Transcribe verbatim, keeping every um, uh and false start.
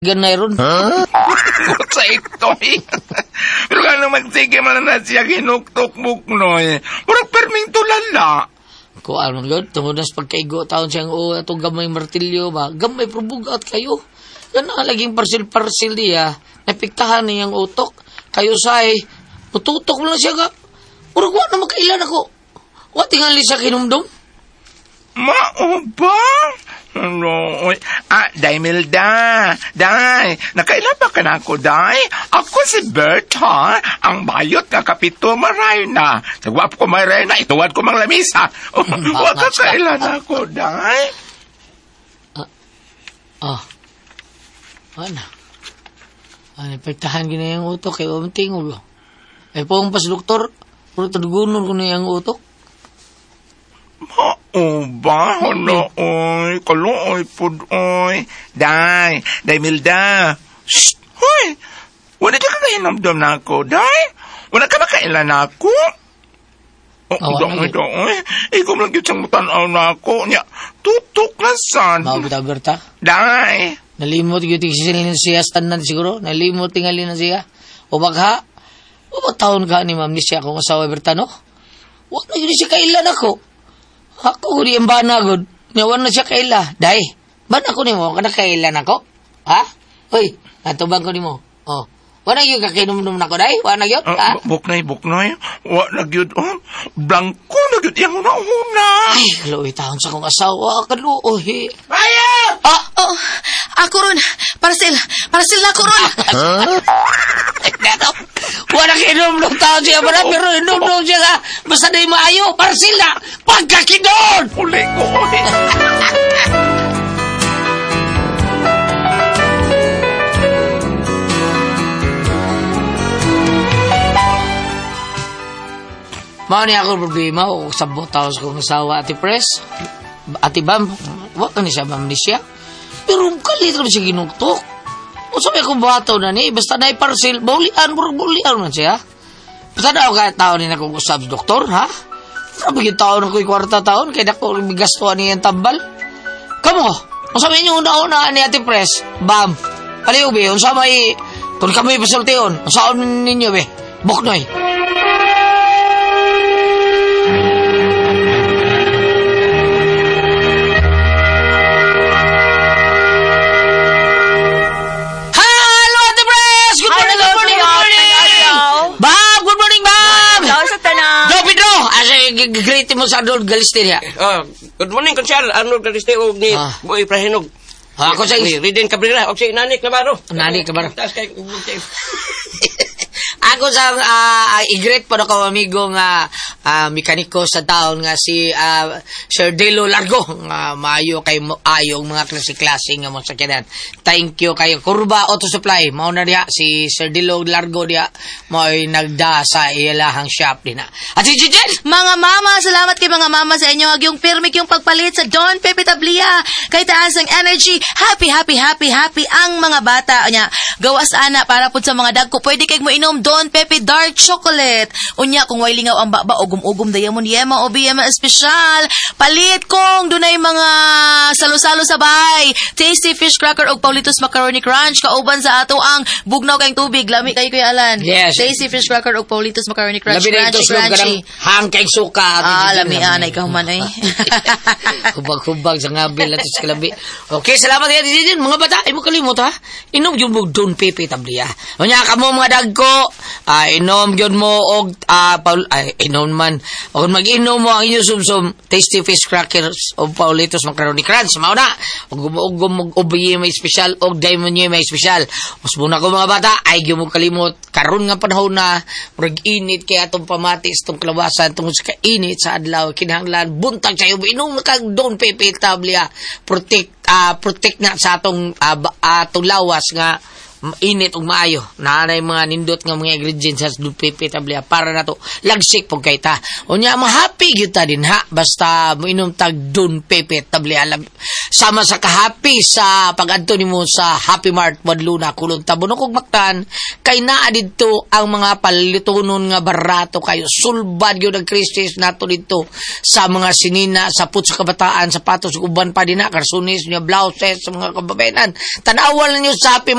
ganay ron. Huh? Sa ito eh. Pero ka naman sige man na siya kinuktok buknoy. Murag perming tulala. Ko alman yun, tungod na sa pagkaigo taon siyang o itong gamay martilyo ba, gamay probugat kayo. Yan na laging parsil-parsil niya, napiktahan niyang utok. Kayo say, pututok mo lang siya ka. Murag wa na magkailan ako. Wa tingali siya kinumdum. Mao ba? Ano? Ah, Day Milda. Day, nakailan ba ka na ako, Day? Ako si Berta, ang bayot nga kapito maray na. Nagwap ko maray na, ituwad ko mang lamisa. Oh, wa ka kailan ako, Day? Ah, ah. Ano? Ano, pagtahan gina yung utok, kaya umunting ulo. Ay po ang pas doktor, puro tadugunon ko na yung utok. Mao ba? Hala, oy. Kaluoy po, oy. Day, Day Milda. Shh! Hoy! Wala ka ka hinamdam na ako, Day? Wala ka makailan na ako? Oh, oh dong, ito, oy. Ikaw lang yung siyang matanaw na ako. Nya, tutok na san. Mao kita, Berta? Day. Nalimot yung tigisilin siya, tanan siguro. Nalimot tingali na siya. O baka, o ba taon ka ni ma'am ni siya kung asawa, Berta, no? Wala yun siya kailan ako. Ako, di ang banagod. Ngawan na siya kaila. Day, ban ako ni mo? Kada kailan ako? Ha? Uy, natubang ko ni mo. Oh. Wala yung kakinumdum na ko, Day? Wala yun? Uh, ha? Buknay, buknay. Wala yun. Oh, blanco na yun. Yung una-una. Ay, kaluoy taon sa kong asawa. Kaluoy. Maya! Ah, oh, ako ron. Parcel. Parcel na ako ron. Wala kinumdum taon siya ba na? Pero inumdum siya ka. Basta na yung maayo. Para sila. Pagkakidon! Uli ko. Mao ni ako problema o sabot taos kong asawa Ate Pres. Ate Bam, wak ka ni siya Bam ni siya. Pero kalit rin siya ginuktok. O sabi ko bataw na ni, basta na i-parcel, baulian, burang baulian man siya. Basta na ako kahit taon ni na kong usab doktor, ha? Sabi yung taon ako'y kwarta taon, kaya ako bigastuan niya yung tambal. Kamo, o sabi niyo una-una ni Ate Pres, Bam, paliw be, unsa may, kung kami pasulti yun, unsa ninyo be, buknoy. Great mo sa Arnold Galisteria. Oh, good morning, Konsyal. Arnold Galisteria ni ah. Boy Prahinog. Ah, ako sa ni Riden Cabrera. O si Nanik Navarro. Nanik Navarro. Taas kay ako sa uh, i-greet po na ko amigo nga uh, mekaniko sa taon nga si uh, Sir Delo Largo nga uh, maayo kay ayong mga klase-klase nga mo sakyanan. Thank you kayo. Kurba Auto Supply mao na diha si Sir Delo Largo diha mo'y nagda sa ilahang shop din na. At si Jijen! Mga mama, salamat kay mga mama sa inyo. Yung pirmik yung pagpalit sa Don Pepe Tablia. Kay taas ang energy. Happy, happy, happy, happy ang mga bata. Anya, gawas ana para po sa mga dagko. Pwede kay mo inom Don Pepe Dark Chocolate. Unya, kung way lingaw ang baba, ugum-ugum Diamond Yema o B M Special. Palit kong dunay mga salo-salo sa bahay. Tasty Fish Cracker o Paulitos Macaroni Crunch. Kauban sa ato ang bugnaw kayong tubig. Lami kayo Kuya Alan. Yes. Tasty Fish Cracker o Paulitos Macaroni Crunch. Labi na ito, crunchy, crunchy. Hang kay suka. Ah, lami anay ka man eh. Hubag-hubag sa ngabil at sa kalabi. Okay, salamat yan. Mga bata, ay mo kalimot ha. Inom yung Don Pepe Tablia. Unya ka mo mga dagko. Ah, inom yun mo og ah, Paul, ay, inom man. O mag-inom mo ang inyong sumsum Tasty Fish Crackers o Paulitos Macaroni Crunch. Mao na. Og gumog ubi may special og Diamond may special. Mas muna ko mga bata, ay gyud mo kalimot karon nga panahon na murag init kay atong pamatis tong kalabasan tungod sa kainit sa adlaw kinahanglan buntag sayo inom na kag Don Pepe Tablia. Protect uh, protect na sa atong uh, atong lawas nga init ug maayo naanay mga nindot nga mga ingredients sa Don Pepe Tablia para nato lagsik pug kay ta unya mo happy gyud ta din ha basta moinom tag Don Pepe Tablia sama sa kahappy sa pag-adto nimo sa Happy Mart Wadluna kulon tabon ug maktan kay naa didto ang mga palitunon nga barato kayo sulbad gyud ang Kristis nato didto sa mga sinina sa put sa kabataan sapatos ug uban pa dinha karsunis nya blouses sa mga kababayan tanawan niyo sa Happy